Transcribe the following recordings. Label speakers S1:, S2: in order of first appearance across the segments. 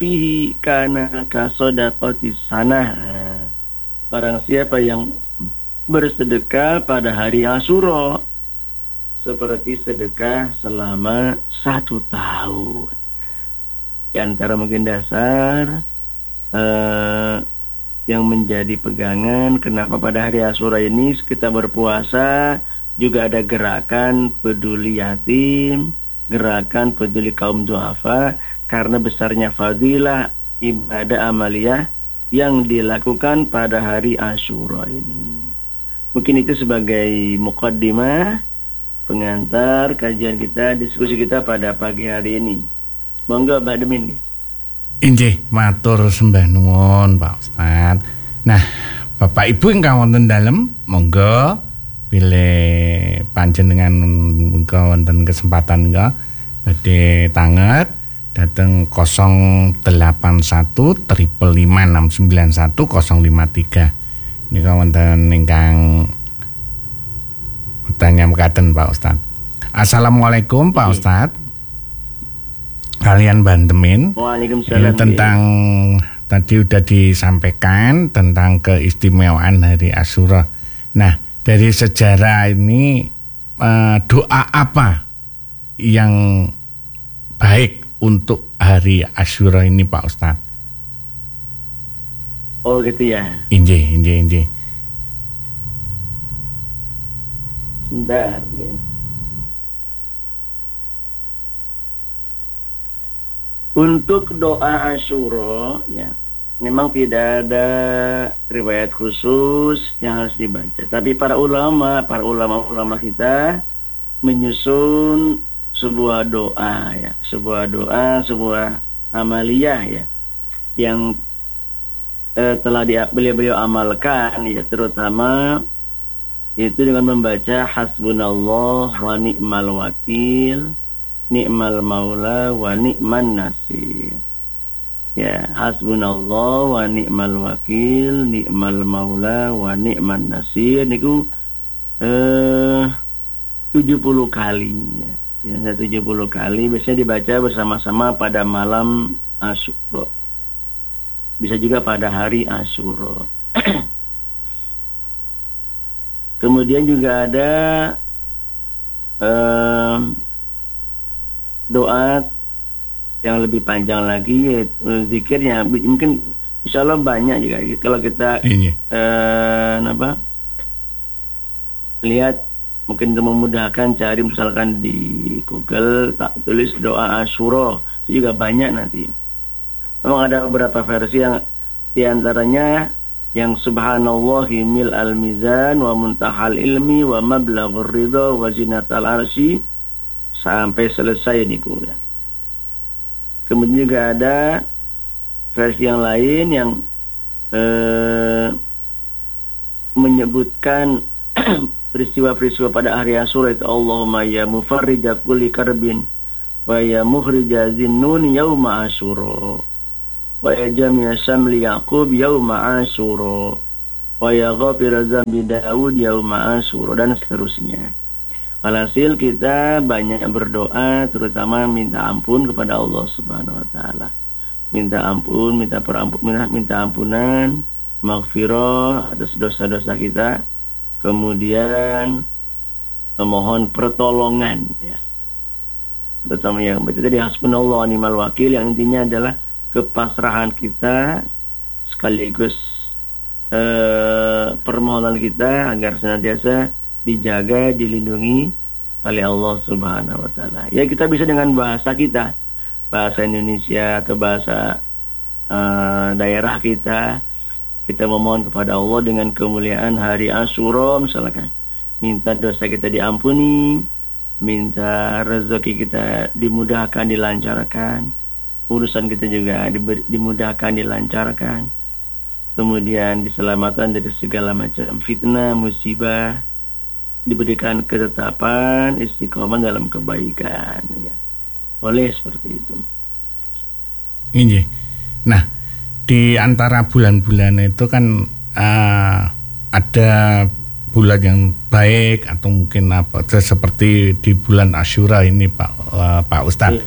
S1: fihi kana kasodaqatis sanah. Barang siapa yang bersedekah pada hari Asyura seperti sedekah selama 1 tahun. Di antara mungkin dasar yang menjadi pegangan kenapa pada hari Asyura ini kita berpuasa, juga ada gerakan peduli yatim, gerakan peduli kaum duafa, karena besarnya fadilah ibadah amaliyah yang dilakukan pada hari Asyura ini. Mungkin itu sebagai muqaddimah, pengantar kajian kita, diskusi kita pada pagi hari ini. Monggo Mbak Demin.
S2: Injih, matur sembah nuwun Pak Ustad. Nah, Bapak Ibu ingkang wonten dalem, monggo pilih panjenengan monggo wonten kesempatan menika badhe tanget dhateng 081 555 691 053. Nika wonten ingkang bertanya mekaten Pak Ustad. Assalamualaikum Pak Ustad. Kalian Bantemin.
S1: Waalaikumsalam.
S2: Tentang tadi udah disampaikan tentang keistimewaan hari Asyura. Nah, dari sejarah ini doa apa yang baik untuk hari Asyura ini Pak Ustad?
S1: Oh gitu ya.
S2: Injih.
S1: Sebentar. Ya. Untuk doa Asyura, ya, memang tidak ada riwayat khusus yang harus dibaca. Tapi para ulama kita menyusun sebuah doa, ya, sebuah amaliyah, ya, yang telah beliau amalkan, ya, terutama itu dengan membaca hasbunallah wa ni'mal wakil, ni'mal maula wa ni'man nasir. Ya, hasbunallah wa ni'mal wakil, ni'mal maula wa ni'man nasir niku 70 kali, ya. Biasa 70 kali, biasanya dibaca bersama-sama pada malam Asyura. Bisa juga pada hari Asyura. Kemudian juga ada doa yang lebih panjang lagi, yaitu zikirnya mungkin insya Allah banyak juga kalau kita lihat, mungkin untuk memudahkan cari misalkan di Google tak tulis doa Asyura, itu juga banyak nanti. Memang ada beberapa versi yang diantaranya yang subhanallahi mil al-mizan wa muntahal ilmi wa mablaghur ridha wa zinatal arsy sampai selesai niku, ya. Kemudian juga ada versi yang lain yang menyebutkan peristiwa-peristiwa pada hari Asyura itu, Allahumma ya mufarrija kulli karbin wa ya mukhrija zinnun yauma Asyura wa ya jami'a samli Yaqub yauma Asyura wa ya ghafira zambi Daud yauma Asyura, dan seterusnya. Alhasil kita banyak berdoa, terutama minta ampun kepada Allah Subhanahu wa taala. Minta ampun, minta ampunan, maghfirah atas dosa-dosa kita. Kemudian memohon pertolongan, ya. Terutama yang tadi hasbunallah wa ni'mal wakil, yang intinya adalah kepasrahan kita sekaligus permohonan kita agar senantiasa dijaga, dilindungi oleh Allah Subhanahu wa taala. Ya, kita bisa dengan bahasa kita, bahasa Indonesia atau bahasa daerah kita memohon kepada Allah dengan kemuliaan hari Asyura, misalkan minta dosa kita diampuni, minta rezeki kita dimudahkan, dilancarkan, urusan kita juga dimudahkan, dilancarkan, kemudian diselamatkan dari segala macam fitnah, musibah, diberikan ketetapan, istiqomah dalam kebaikan, ya. Boleh seperti itu.
S2: Ini. Nah, di antara bulan-bulan itu kan ada bulan yang baik atau mungkin apa seperti di bulan Asyura ini Pak Ustadz.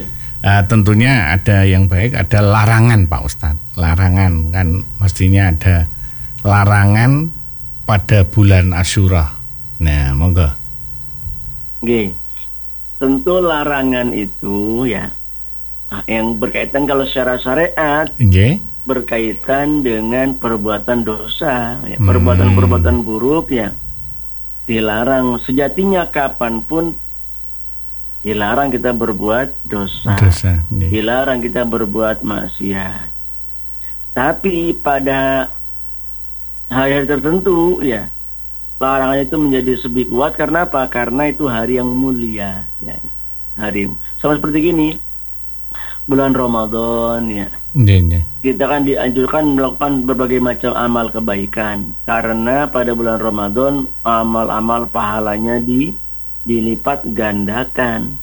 S2: tentunya ada yang baik, ada larangan Pak Ustadz. Larangan kan mestinya ada larangan pada bulan Asyura. Nah, monggo.
S1: Oke. Tentu larangan itu ya yang berkaitan kalau secara syariat berkaitan dengan perbuatan dosa, ya, perbuatan-perbuatan buruk ya dilarang. Sejatinya kapanpun dilarang kita berbuat dosa. Dilarang kita berbuat maksiat. Tapi pada hari-hari tertentu ya larangan itu menjadi lebih kuat. Karena apa? Karena itu hari yang mulia ya. Hari sama seperti gini, bulan Ramadan ya. Kita kan dianjurkan melakukan berbagai macam amal kebaikan. Karena pada bulan Ramadan amal-amal pahalanya dilipat gandakan.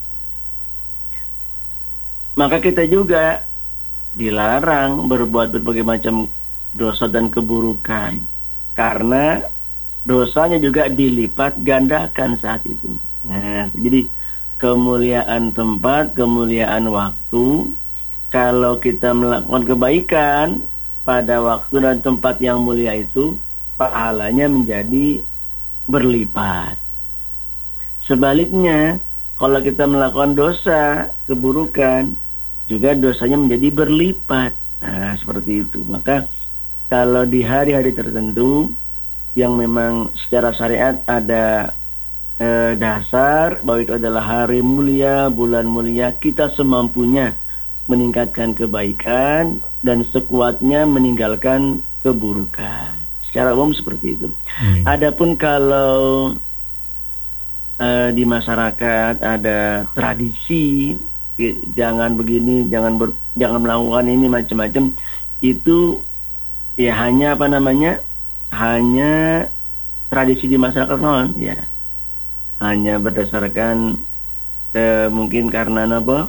S1: Maka kita juga dilarang berbuat berbagai macam dosa dan keburukan. Karena dosanya juga dilipat gandakan saat itu. Nah, jadi kemuliaan tempat, kemuliaan waktu. Kalau kita melakukan kebaikan pada waktu dan tempat yang mulia itu, pahalanya menjadi berlipat. Sebaliknya, kalau kita melakukan dosa, keburukan, juga dosanya menjadi berlipat. Nah, seperti itu. Maka kalau di hari-hari tertentu yang memang secara syariat ada dasar bahwa itu adalah hari mulia, bulan mulia, kita semampunya meningkatkan kebaikan dan sekuatnya meninggalkan keburukan. Secara umum seperti itu. Adapun kalau di masyarakat ada tradisi jangan begini, jangan melakukan ini macam-macam, itu ya hanya hanya tradisi di masyarakat non ya. Hanya berdasarkan mungkin karena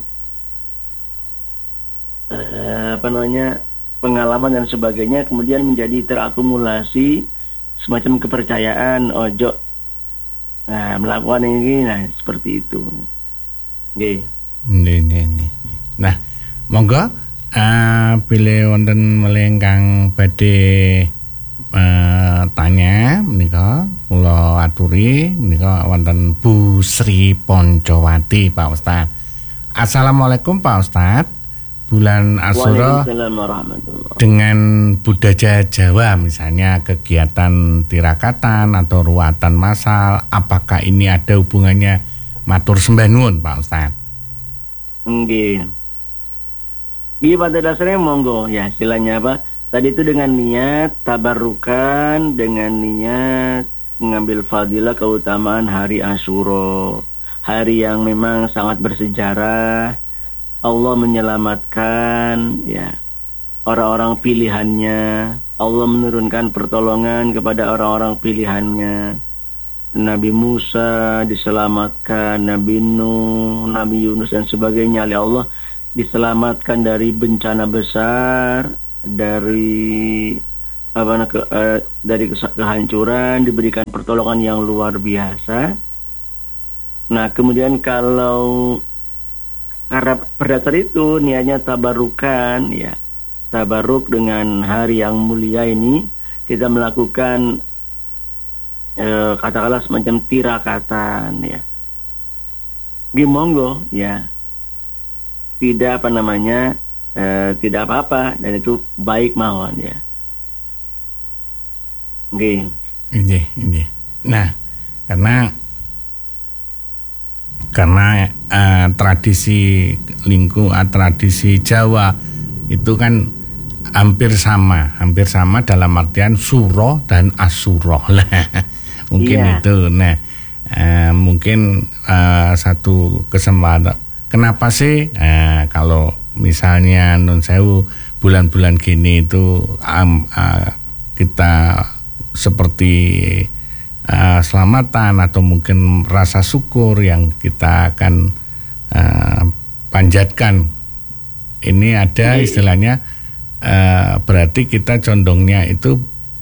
S1: pengalaman dan sebagainya, kemudian menjadi terakumulasi semacam kepercayaan ojo melakukan ini, nah seperti itu. Oke.
S2: Nah, monggo pilih wonten melengkang badhe tanya menika kula aturi menika wonten Bu Sri Poncowati Pak Ustad. Assalamualaikum Pak Ustad. Bulan Asyura dengan budaya Jawa misalnya kegiatan tirakatan atau ruatan massal, apakah ini ada hubungannya? Matur sembah nuwun Pak Ustad.
S1: Nggih. Pada dasarnya monggo ya, istilahnya apa? Tadi itu dengan niat tabarukan, dengan niat mengambil fadilah keutamaan hari Asyura, hari yang memang sangat bersejarah. Allah menyelamatkan ya orang-orang pilihannya. Allah menurunkan pertolongan kepada orang-orang pilihannya. Nabi Musa diselamatkan, Nabi Nuh, Nabi Yunus dan sebagainya oleh Allah diselamatkan dari bencana besar, dari kehancuran, diberikan pertolongan yang luar biasa. Nah, kemudian kalau karena berdasar itu niatnya tabarukan ya, tabaruk dengan hari yang mulia ini, kita melakukan katakanlah semacam tirakatan ya. Monggo ya, tidak tidak apa-apa dan itu baik mawon ya. Oke.
S2: Ini. Nah, karena tradisi tradisi Jawa itu kan hampir sama dalam artian suro dan asuro lah. Mungkin itu. Nah, mungkin satu kesempatan. Kenapa sih kalau misalnya nun sewu bulan-bulan gini itu kita seperti selamatan atau mungkin rasa syukur yang kita akan panjatkan. Ini ada istilahnya berarti kita condongnya itu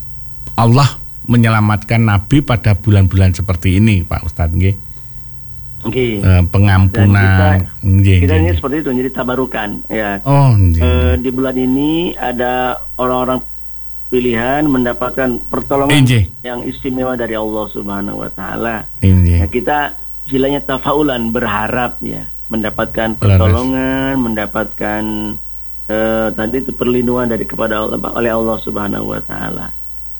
S2: Allah menyelamatkan Nabi pada bulan-bulan seperti ini Pak Ustadz nggih.
S1: Okay.
S2: Pengampunan.
S1: Kita ini seperti itu, jadi tabarukan ya. Di bulan ini ada orang-orang pilihan mendapatkan pertolongan yang istimewa dari Allah Subhanahu wa taala. Ya, kita istilahnya tafaulan, berharap ya mendapatkan pertolongan, mendapatkan tadi itu perlindungan dari kepada Allah, oleh Allah Subhanahu wa taala.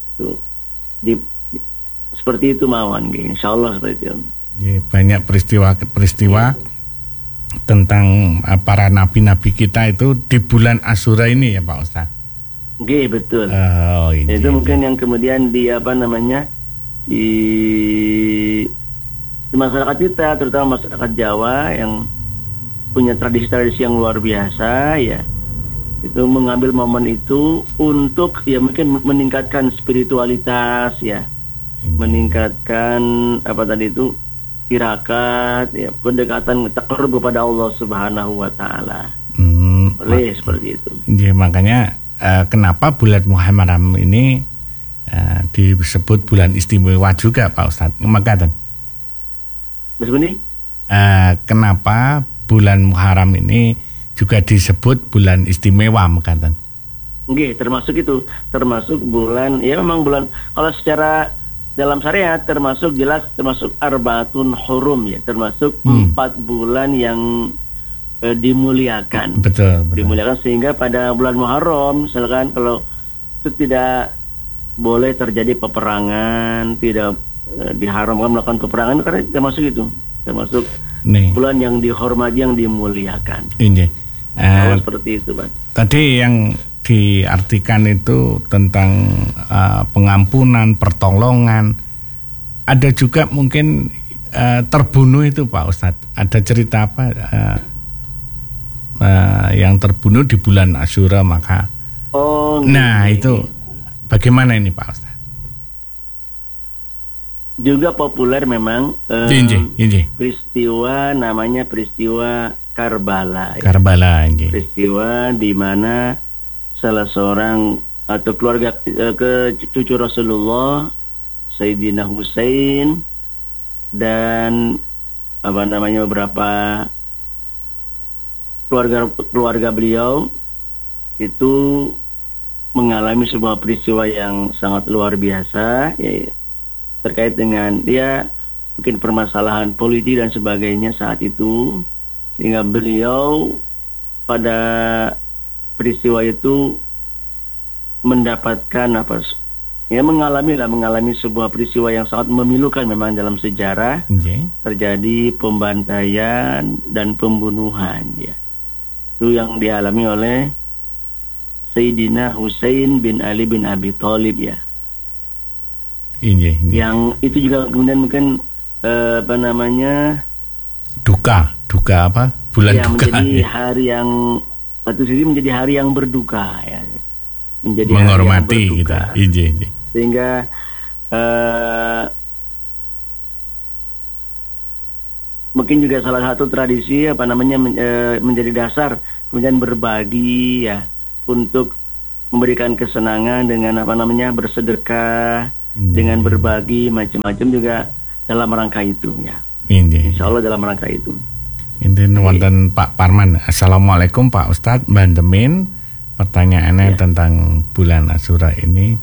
S1: Seperti itu mawon, insyaallah seperti itu.
S2: Banyak peristiwa tentang para nabi-nabi kita itu di bulan Asyura ini ya Pak Ustadz.
S1: Oke, betul. Itu mungkin yang kemudian di masyarakat kita, terutama masyarakat Jawa yang punya tradisi-tradisi yang luar biasa ya, itu mengambil momen itu untuk ya mungkin meningkatkan spiritualitas ya, meningkatkan tirakat ya, pendekatan takarrub kepada Allah Subhanahu wa taala. Boleh seperti itu.
S2: Iya, makanya kenapa bulan Muharram ini disebut bulan istimewa juga Pak Ustadz. Makaten. Kenapa bulan Muharram ini juga disebut bulan istimewa makaten?
S1: Oke, termasuk bulan, ya memang bulan kalau secara dalam syariat termasuk Arbaatun Hurum ya, termasuk 4 bulan yang dimuliakan.
S2: Betul.
S1: Dimuliakan sehingga pada bulan Muharram misalkan kalau itu tidak boleh terjadi peperangan, tidak diharamkan melakukan peperangan karena termasuk bulan yang dihormati, yang dimuliakan.
S2: Ini
S1: seperti itu, Pak.
S2: Tadi yang diartikan itu tentang pengampunan, pertolongan. Ada juga mungkin terbunuh itu Pak Ustadz. Ada cerita apa yang terbunuh di bulan Asyura maka? Itu bagaimana ini Pak Ustadz?
S1: Juga populer memang peristiwa namanya peristiwa Karbala.
S2: Karbala,
S1: peristiwa di mana salah seorang atau keluarga cucu Rasulullah Sayyidina Husain dan beberapa keluarga beliau itu mengalami sebuah peristiwa yang sangat luar biasa ya, terkait dengan dia mungkin permasalahan politik dan sebagainya saat itu, sehingga beliau pada peristiwa itu mendapatkan mengalami sebuah peristiwa yang sangat memilukan memang dalam sejarah. Terjadi pembantaian dan pembunuhan ya, itu yang dialami oleh Sayyidina Husain bin Ali bin Abi Thalib ya. Yang itu juga kemudian mungkin
S2: duka apa bulan
S1: ya,
S2: duka
S1: menjadi hari yang satu sisi menjadi hari yang berduka ya, menjadi
S2: menghormati
S1: hari yang berduka.
S2: Gitu.
S1: Sehingga mungkin juga salah satu tradisi menjadi dasar kemudian berbagi ya, untuk memberikan kesenangan dengan bersedekah, dengan berbagi macam-macam juga dalam rangka itu ya. Insya Allah dalam rangka itu.
S2: Wonten Pak Parman. Assalamualaikum Pak Ustadz, bandemin pertanyaannya tentang bulan Asyura ini.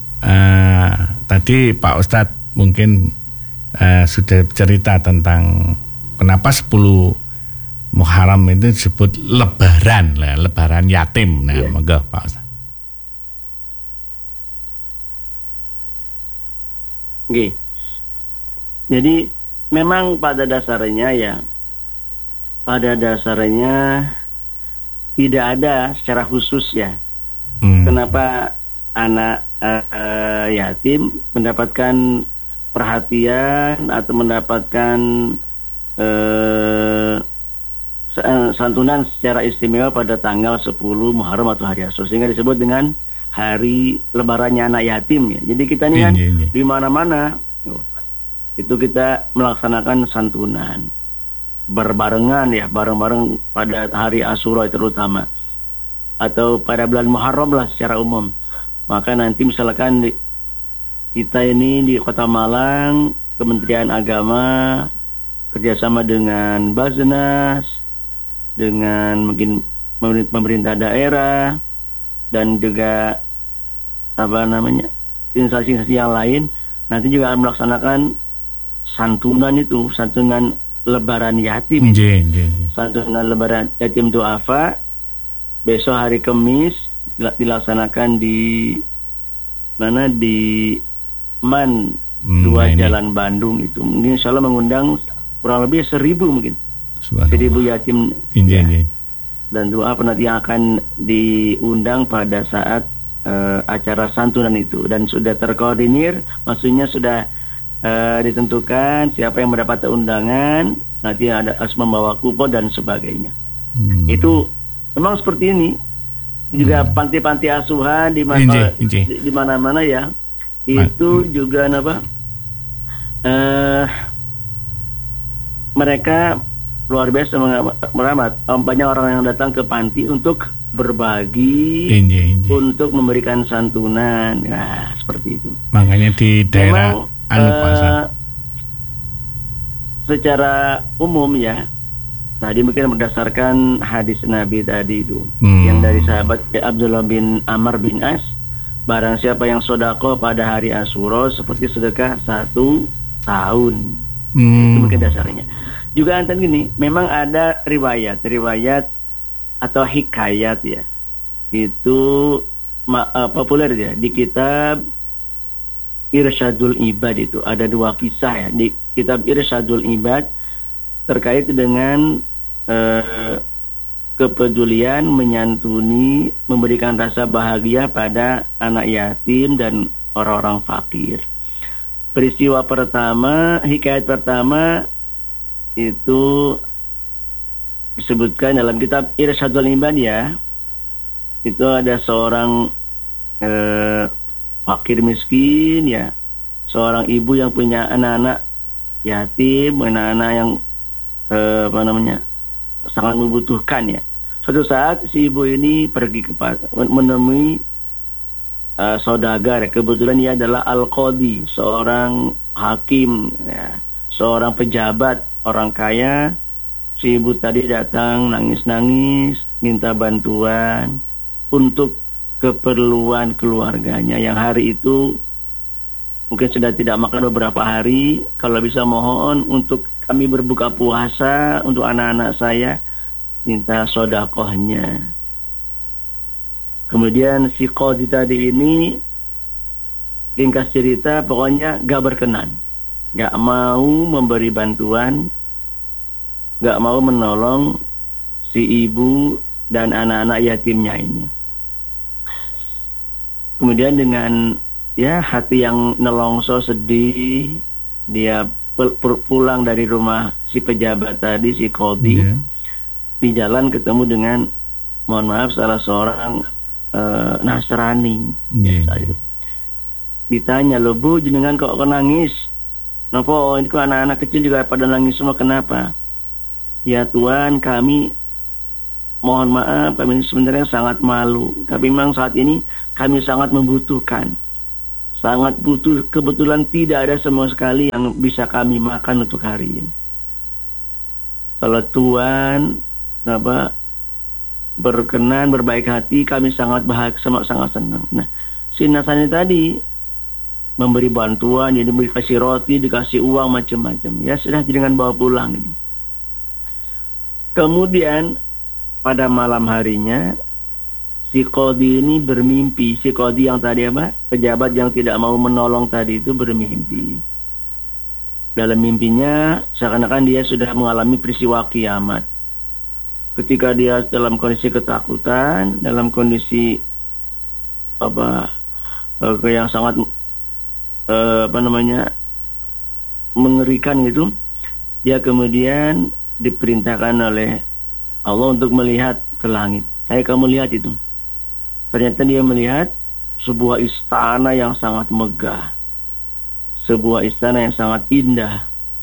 S2: Tadi Pak Ustadz mungkin sudah cerita tentang kenapa 10 Muharram itu disebut lebaran yatim. Moga Pak Ustadz.
S1: Jadi memang pada dasarnya tidak ada secara khusus ya. Kenapa anak yatim mendapatkan perhatian atau mendapatkan santunan secara istimewa pada tanggal 10 Muharram atau hari Asyura, sehingga disebut dengan hari lebarannya anak yatim ya. Jadi kita ini kan di mana-mana itu kita melaksanakan santunan berbarengan ya, bareng-bareng pada hari Asyura terutama, atau pada bulan Muharram lah secara umum. Maka nanti misalkan kita ini di Kota Malang, Kementerian Agama, kerjasama dengan Basnas, dengan mungkin pemerintah daerah, dan juga instansi-instansi yang lain, nanti juga akan melaksanakan santunan lebaran yatim. Santunan lebaran yatim duafa besok hari Kamis dilaksanakan di mana, di MAN 2 Jalan Bandung itu. Mungkin insya Allah mengundang kurang lebih 1.000 mungkin. 1.000 yatim dan duafa nanti yang akan diundang pada saat acara santunan itu, dan sudah terkoordinir, maksudnya sudah ditentukan siapa yang mendapat undangan, nanti harus membawa kupon dan sebagainya. Itu memang seperti ini. Juga panti-panti asuhan di mana-mana ya, itu juga mereka luar biasa meramat. Banyak orang yang datang ke panti untuk berbagi, untuk memberikan santunan. Nah, seperti itu.
S2: Makanya di daerah
S1: secara umum ya, tadi mungkin berdasarkan hadis Nabi tadi itu, yang dari sahabat Abdullah bin Amr bin As, barang siapa yang sedekah pada hari Asyura seperti sedekah 1 tahun. Itu mungkin dasarnya. Juga antar gini, memang ada riwayat atau hikayat ya, itu populer ya di kitab Irsyadul Ibad. Itu ada 2 kisah ya di kitab Irsyadul Ibad terkait dengan kepedulian, menyantuni, memberikan rasa bahagia pada anak yatim dan orang-orang fakir. Peristiwa pertama, hikayat pertama itu disebutkan dalam kitab Irsyadul Ibad ya. Itu ada seorang fakir miskin ya, seorang ibu yang punya anak-anak yatim, anak-anak yang sangat membutuhkan ya. Suatu saat si ibu ini pergi menemui saudagar. Kebetulan ia adalah al-qadi, seorang hakim ya, seorang pejabat, orang kaya. Si ibu tadi datang nangis-nangis minta bantuan untuk keperluan keluarganya yang hari itu mungkin sudah tidak makan beberapa hari. Kalau bisa mohon untuk kami berbuka puasa untuk anak-anak saya, minta sodakohnya. Kemudian si qadi tadi ini, ringkas cerita, pokoknya gak berkenan, gak mau memberi bantuan, gak mau menolong si ibu dan anak-anak yatimnya ini. Kemudian dengan ya hati yang nelongso, sedih, dia pulang dari rumah si pejabat tadi, si qadi. Di jalan ketemu dengan, mohon maaf, salah seorang Nasrani. Ditanya, "Loh Bu, jenengan kok nangis? Napa ini kok anak-anak kecil juga pada nangis semua, kenapa?" "Ya Tuhan, kami mohon maaf, kami sebenarnya sangat malu, tapi memang saat ini kami sangat membutuhkan, sangat butuh. Kebetulan tidak ada sama sekali yang bisa kami makan untuk hari ini. Kalau Tuhan berkenan, berbaik hati, kami sangat bahagia, sangat senang." Nah, si Nasani tadi memberi bantuan, jadi dikasih roti, dikasih uang, macam-macam. Ya sudah, dengan bawa pulang ini. Kemudian pada malam harinya si qadi ini bermimpi. Si qadi yang tadi pejabat yang tidak mau menolong tadi itu bermimpi. Dalam mimpinya seakan-akan dia sudah mengalami peristiwa kiamat. Ketika dia dalam kondisi ketakutan, dalam kondisi yang sangat mengerikan gitu, dia kemudian diperintahkan oleh Allah untuk melihat ke langit. "Saya kamu lihat itu." Ternyata dia melihat sebuah istana yang sangat megah, sebuah istana yang sangat indah.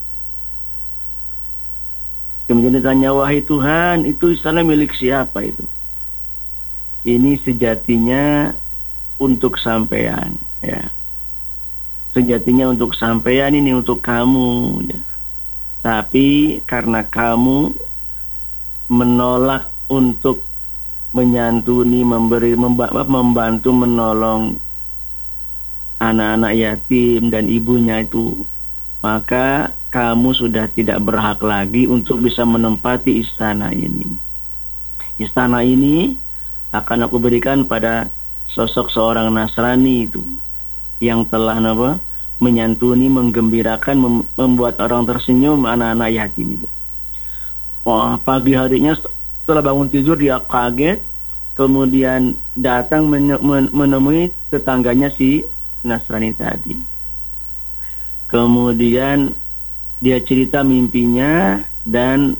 S1: Kemudian ditanya, "Wahai Tuhan, itu istana milik siapa itu?" "Ini sejatinya untuk sampean ya. Sejatinya untuk sampean, ini untuk kamu ya. Tapi karena kamu menolak untuk menyantuni, membantu menolong anak-anak yatim dan ibunya itu, maka kamu sudah tidak berhak lagi untuk bisa menempati istana ini. Istana ini akan aku berikan pada sosok seorang Nasrani itu yang telah menyantuni, menggembirakan, membuat orang tersenyum anak-anak yatim itu. Wah, pagi harinya setelah bangun tidur dia kaget, kemudian datang menemui tetangganya si Nasrani tadi. Kemudian dia cerita mimpinya dan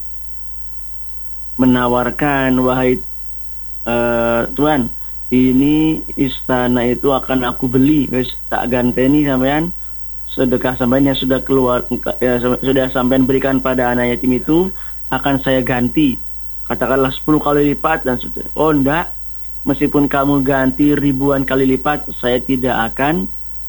S1: menawarkan, wahai Tuan, ini istana itu akan aku beli, tak ganteni sampean sedekah sampean yang sudah keluar, sudah sampean berikan pada anak yatim itu akan saya ganti, katakanlah 10 kali lipat dan oh enggak, meskipun kamu ganti ribuan kali lipat, saya tidak akan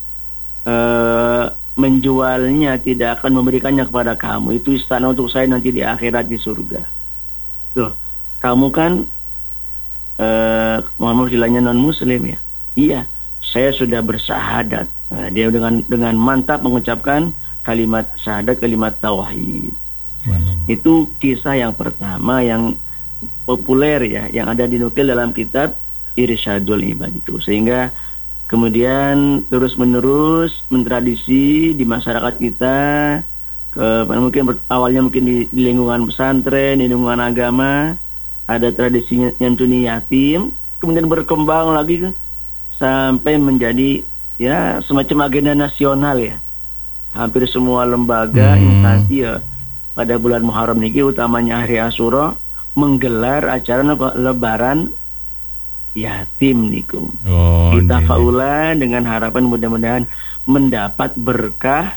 S1: menjualnya, tidak akan memberikannya kepada kamu. Itu istana untuk saya nanti di akhirat di surga. Tuh, kamu kan Muhammad istilahnya non muslim ya. Iya, saya sudah bersahadat. Nah, dia dengan mantap mengucapkan kalimat syahadat, kalimat tauhid. Itu kisah yang pertama yang populer ya, yang ada dinukil dalam kitab Irsyadul Ibad itu, sehingga kemudian terus menerus mentradisi di masyarakat kita, mungkin awalnya mungkin di lingkungan pesantren, di lingkungan agama ada tradisinya nyantuni yatim, kemudian berkembang lagi sampai menjadi ya semacam agenda nasional ya. Hampir semua lembaga instansi ya pada bulan Muharram niki, utamanya hari Asyura, menggelar acara lebaran yatim niku. Kita faula dengan harapan mudah-mudahan mendapat berkah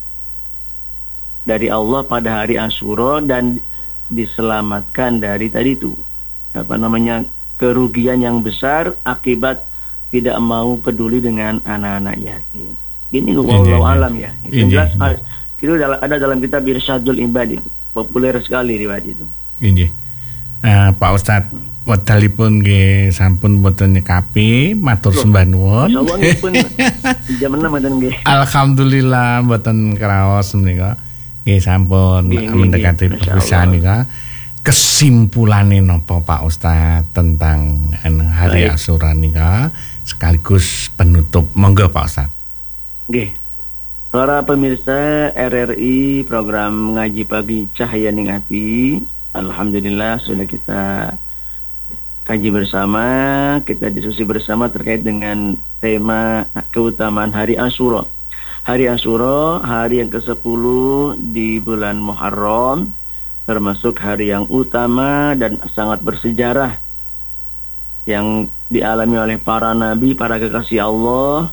S1: dari Allah pada hari Asyura dan diselamatkan dari tadi itu kerugian yang besar akibat tidak mau peduli dengan anak-anak yatim. Ini wallahu alam ya. Itu jelas itu ada dalam kitab Irsyadul Ibad itu. Populer sekali riwayat itu.
S2: Inggih. Pak Ustadz, wedalipun nggih sampun boten nyekapi, matur sembah nuwun.
S1: Insyaallah pun jam 6 mboten nggih.
S2: Alhamdulillah boten kraos menika. Nggih sampun mendekati perpisahan nika. Kesimpulannya napa Pak Ustadz tentang hari Asyura nika sekaligus penutup, monggo Pak Ustadz.
S1: Nggih. Para pemirsa RRI program Ngaji Pagi Cahaya Ning Ati, alhamdulillah sudah kita kaji bersama, kita diskusi bersama terkait dengan tema keutamaan hari Asyura. Hari Asyura, hari yang ke-10 di bulan Muharram, termasuk hari yang utama dan sangat bersejarah yang dialami oleh para nabi, para kekasih Allah.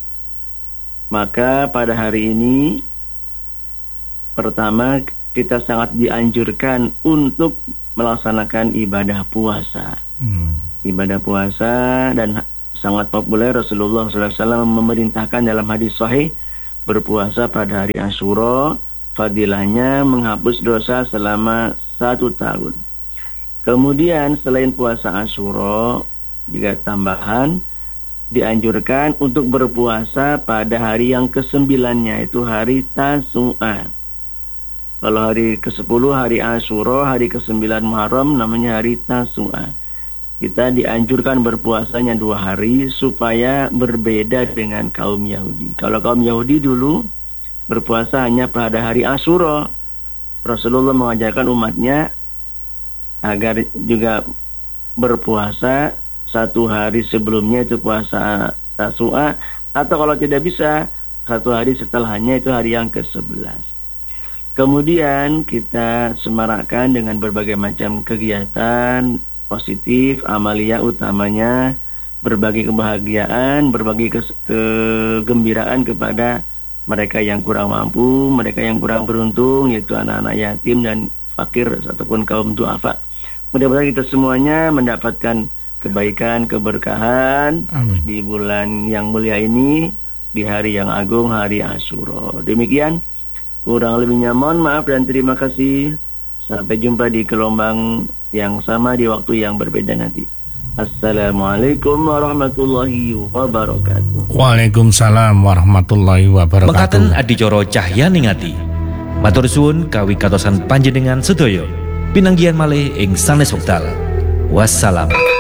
S1: Maka pada hari ini pertama kita sangat dianjurkan untuk melaksanakan ibadah puasa. Ibadah puasa, dan sangat populer Rasulullah SAW memerintahkan dalam hadis sahih berpuasa pada hari Asyura, fadilahnya menghapus dosa selama 1 tahun. Kemudian selain puasa Asyura juga tambahan dianjurkan untuk berpuasa pada hari yang ke-9-nya, itu hari Tasu'a. Kalau hari ke-10 hari Asyura, hari ke-9 Muharram namanya hari Tasu'a. Kita dianjurkan berpuasanya 2 hari supaya berbeda dengan kaum Yahudi. Kalau kaum Yahudi dulu berpuasa hanya pada hari Asyura, Rasulullah mengajarkan umatnya agar juga berpuasa 1 hari sebelumnya, itu puasa Tasu'a, atau kalau tidak bisa 1 hari setelahnya, itu hari yang ke-11. Kemudian kita semarakkan dengan berbagai macam kegiatan positif, amalia, utamanya berbagi kebahagiaan, berbagi kegembiraan kepada mereka yang kurang mampu, mereka yang kurang beruntung, yaitu anak-anak yatim dan fakir ataupun kaum du'afa. Mudah-mudahan kita semuanya mendapatkan kebaikan, keberkahan. Amin. Di bulan yang mulia ini, di hari yang agung, hari Asyura. Demikian Kurang lebihnya mohon maaf dan terima kasih. Sampai jumpa di gelombang yang sama di waktu yang berbeda nanti. Assalamualaikum warahmatullahi wabarakatuh.
S2: Waalaikumsalam warahmatullahi wabarakatuh.
S3: Mekaten adicara cahya ningati. Matur suwun kawi katosan panjenengan sedaya. Pinanggihan malih ing sanes wekdal. Wassalam.